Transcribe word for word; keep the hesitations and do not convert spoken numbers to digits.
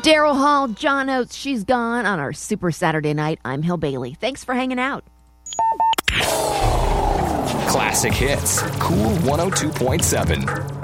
Daryl Hall, John Oates, She's Gone on our Super Saturday Night. I'm Hill Bailey. Thanks for hanging out. Classic hits. Cool one oh two point seven.